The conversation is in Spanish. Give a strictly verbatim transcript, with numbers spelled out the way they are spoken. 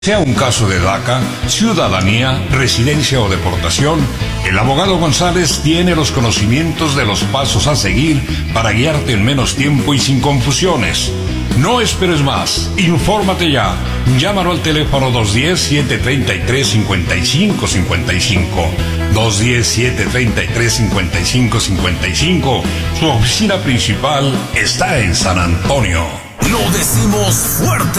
Sea un caso de DACA, ciudadanía, residencia o deportación, el abogado González tiene los conocimientos de los pasos a seguir para guiarte en menos tiempo y sin confusiones. No esperes más, infórmate ya. Llámalo al teléfono dos uno cero, siete tres tres, cinco cinco cinco cinco, dos uno cero, siete tres tres, cinco cinco cinco cinco. Su oficina principal está en San Antonio. Lo decimos fuerte,